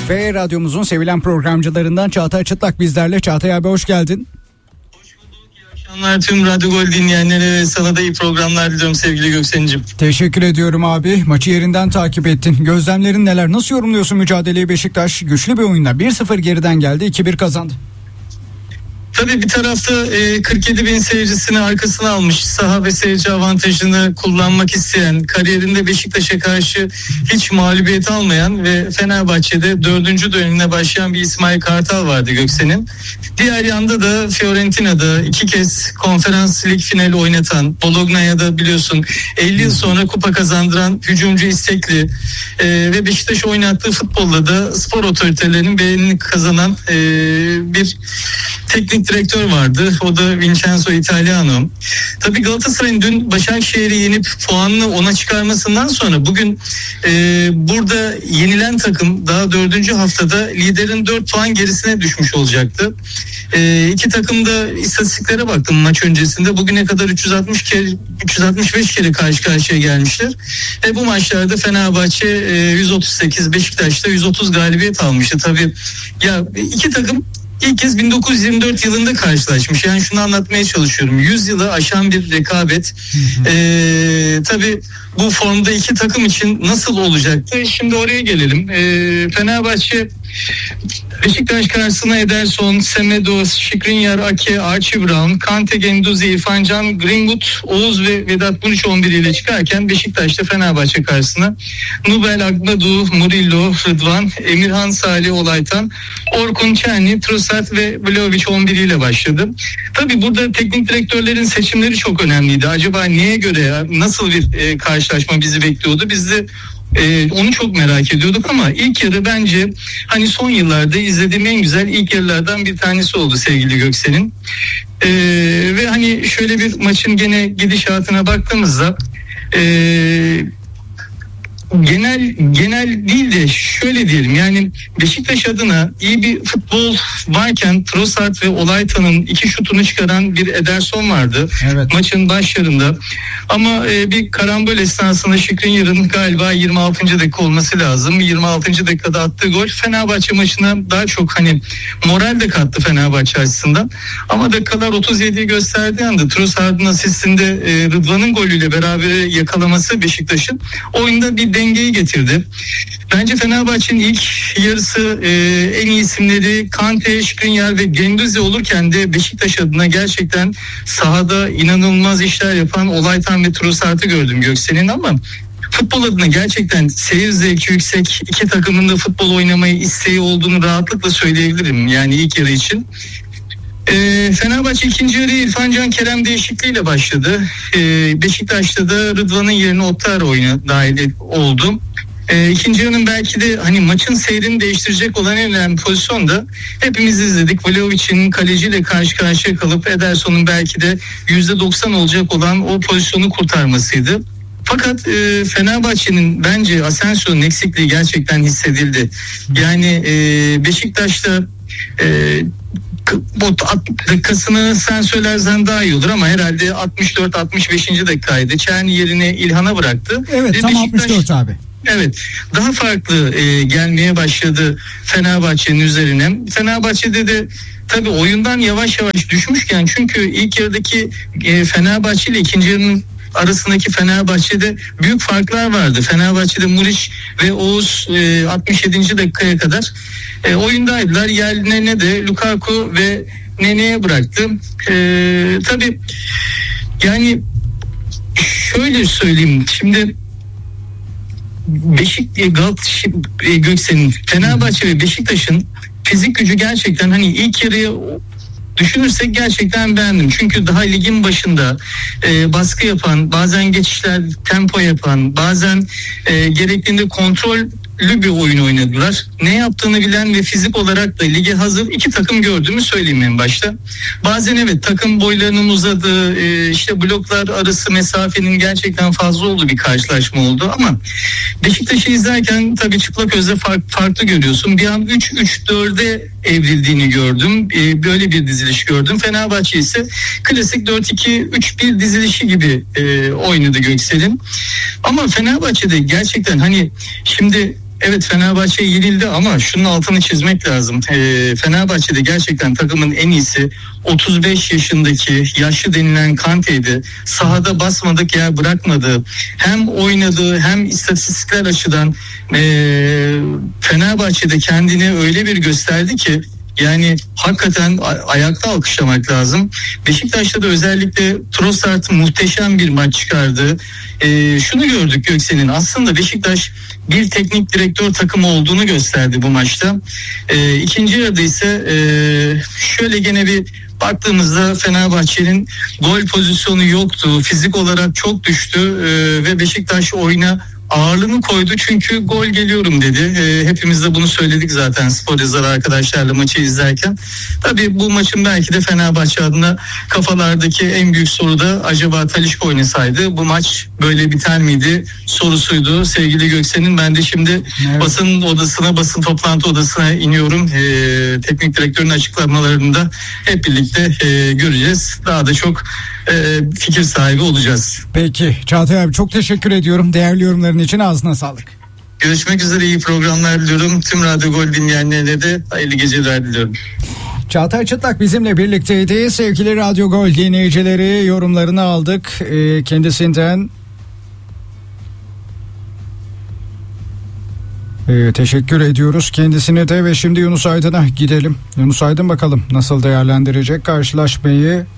Ve radyomuzun sevilen programcılarından Çağatay Çıtlak bizlerle. Çağatay abi hoş geldin. Hoş bulduk. İyi akşamlar tüm Radyo Gol dinleyenlere ve sana da iyi programlar diliyorum sevgili Göksen'cim. Teşekkür ediyorum abi. Maçı yerinden takip ettin. Gözlemlerin neler? Nasıl yorumluyorsun mücadeleyi? Beşiktaş güçlü bir oyunla 1-0 geriden geldi. 2-1 kazandı. Tabii bir tarafta 47 bin seyircisini arkasına almış, saha ve seyirci avantajını kullanmak isteyen, kariyerinde Beşiktaş'a karşı hiç mağlubiyet almayan ve Fenerbahçe'de 4. dönemine başlayan bir İsmail Kartal vardı Göksen'in. Diğer yanda da Fiorentina'da 2 kez konferans lig finali oynatan, Bologna'ya da biliyorsun 50 yıl sonra kupa kazandıran hücumcu istekli ve Beşiktaş oynattığı futbolla da spor otoritelerinin beğenini kazanan bir teknik direktör vardı. O da Vincenzo Italiano. Tabii Galatasaray'ın dün Başakşehir'i yenip puanını ona çıkarmasından sonra bugün burada yenilen takım daha 4. haftada liderin 4 puan gerisine düşmüş olacaktı. İki takım da istatistiklere baktım maç öncesinde. Bugüne kadar 365 kere karşı karşıya gelmişler. Bu maçlarda Fenerbahçe 138, Beşiktaş'ta 130 galibiyet almıştı. Tabii ya iki takım İlk kez 1924 yılında karşılaşmış. Yani şunu anlatmaya çalışıyorum. 100 yılı aşan bir rekabet. Tabii bu formda iki takım için nasıl olacaktı? Şimdi oraya gelelim. Fenerbahçe Beşiktaş karşısına Ederson, Semedo, Skriniar, Ake, Archie Brown, Kante, Guendouzi, İrfan Can, Greenwood, Oğuz ve Vedat Muriç 11 ile çıkarken Beşiktaş'ta Fenerbahçe karşısına Nubel, Agnedu, Murillo, Rıdvan, Emirhan, Salih, Olaytan, Orkun, Çerni, Trossard ve Vlahovic 11 ile başladı. Tabii burada teknik direktörlerin seçimleri çok önemliydi. Acaba neye göre, nasıl bir karşılaşma bizi bekliyordu? Biz de onu çok merak ediyorduk ama ilk yarı bence hani son yıllarda izlediğim en güzel ilk yarılardan bir tanesi oldu sevgili Göksen'in. Ve hani şöyle bir maçın gene gidişatına baktığımızda genel değil de şöyle diyelim, yani Beşiktaş adına iyi bir futbol varken Trossard ve Olaytan'ın 2 şutunu çıkaran bir Ederson vardı. Evet. Maçın başlarında. Ama bir karambol esnasında Skriniar'ın galiba 26. dakika olması lazım. 26. dakikada attığı gol Fenerbahçe maçına daha çok hani moral de kattı Fenerbahçe açısından. Ama dakikalar 37'yi gösterdiği anda Trossard'ın asistinde Rıdvan'ın golüyle beraber yakalaması Beşiktaş'ın oyunda bir dengeyi getirdi. Bence Fenerbahçe'nin ilk yarısı en iyi isimleri Kante, Skriniar ve Guendouzi olurken de Beşiktaş adına gerçekten sahada inanılmaz işler yapan Olaytan ve Trossard'ı gördüm Göksen'in, ama futbol adına gerçekten seyir zevki yüksek iki takımın da futbol oynamayı isteği olduğunu rahatlıkla söyleyebilirim yani ilk yarı için. Fenerbahçe ikinci yarı İrfan Can Kerem değişikliğiyle başladı. Beşiktaş'ta da Rıdvan'ın yerine Ottar oyuna dahil oldu. İkinci yarının belki de hani maçın seyrini değiştirecek olan en önemli pozisyon da hepimiz izledik. Vlahovic'in kaleciyle karşı karşıya kalıp Ederson'un belki de %90 olacak olan o pozisyonu kurtarmasıydı. Fakat Fenerbahçe'nin bence Asensio'nun eksikliği gerçekten hissedildi. Yani Beşiktaş'ta dakikasını sen söylersen daha iyi olur ama herhalde 64-65. dakikaydı. Çerni yerine İlhan'a bıraktı. Evet, tam 64 abi. Evet, daha farklı gelmeye başladı Fenerbahçe'nin üzerine. Fenerbahçe'de de tabii oyundan yavaş yavaş düşmüşken, çünkü ilk yarıdaki Fenerbahçe ile ikinci yarının arasındaki Fenerbahçe'de büyük farklar vardı. Fenerbahçe'de Muriç ve Oğuz 67. dakikaya kadar oyundaydılar. Yerlerine de Lukaku ve Nene'ye bıraktı. Tabii yani şöyle söyleyeyim. Şimdi Göksen'in, Fenerbahçe ve Beşiktaş'ın fizik gücü gerçekten hani ilk yarıyı düşünürsek gerçekten beğendim. Çünkü daha ligin başında baskı yapan, bazen geçişler tempo yapan, bazen gerektiğinde kontrollü bir oyun oynadılar. Ne yaptığını bilen ve fizik olarak da lige hazır iki takım gördüğümü söyleyeyim en başta. Bazen evet takım boylarının uzadığı, işte bloklar arası mesafenin gerçekten fazla olduğu bir karşılaşma oldu, ama Beşiktaş'ı izlerken tabii çıplak gözle farklı görüyorsun. Bir an 3-3-4'e evrildiğini gördüm. Böyle bir diziliş gördüm. Fenerbahçe ise klasik 4-2-3-1 dizilişi gibi oynadı Göksel'in. Ama Fenerbahçe'de gerçekten hani şimdi Evet, Fenerbahçe yenildi ama şunun altını çizmek lazım. Fenerbahçe'de gerçekten takımın en iyisi 35 yaşındaki yaşlı denilen Kante'ydi. Sahada basmadık yer bırakmadı. Hem oynadığı hem istatistikler açıdan Fenerbahçe'de kendini öyle bir gösterdi ki yani hakikaten ayakta alkışlamak lazım. Beşiktaş'ta da özellikle Trossard muhteşem bir maç çıkardı. Şunu gördük Göksel'in, aslında Beşiktaş bir teknik direktör takımı olduğunu gösterdi bu maçta. İkinci yarıda ise şöyle gene bir baktığımızda Fenerbahçe'nin gol pozisyonu yoktu. Fizik olarak çok düştü ve Beşiktaş oyuna ağırlığını koydu çünkü gol geliyorum dedi. Hepimiz de bunu söyledik zaten spor yazarı arkadaşlarla maçı izlerken. Tabii bu maçın belki de Fenerbahçe adına kafalardaki en büyük soru da acaba Talisca oynasaydı bu maç böyle biter miydi sorusuydu sevgili Göksel'in. Ben de şimdi basın odasına, basın toplantı odasına iniyorum. Teknik direktörün açıklamalarını da hep birlikte göreceğiz. Daha da çok fikir sahibi olacağız. Peki Çağatay abi, çok teşekkür ediyorum değerli yorumların için, ağzına sağlık. Görüşmek üzere, iyi programlar diliyorum. Tüm Radyo Gol dinleyenlerine de hayırlı geceler diliyorum. Çağatay Çıtlak bizimle birlikteydi. Sevgili Radyo Gol dinleyicileri, yorumlarını aldık kendisinden. Teşekkür ediyoruz kendisine de ve şimdi Yunus Aydın'a gidelim. Yunus Aydın bakalım nasıl değerlendirecek karşılaşmayı.